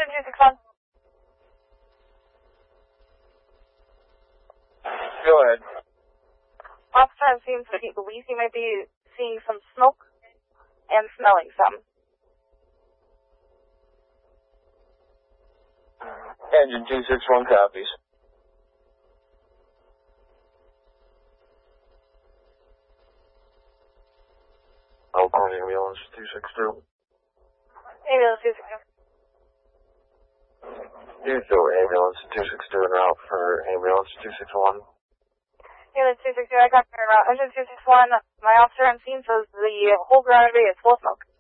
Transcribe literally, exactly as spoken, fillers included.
engine two six one. Go ahead. Officer on scene said he believes he might be seeing some smoke and smelling some. Engine two six one copies. Oakland Ambulance two six two. Ambulance two six two. Do so Ambulance two six two en route for Ambulance two six one. Ambulance two six two, I got your route. Engine two six one, my officer on scene says the whole ground area is full of smoke.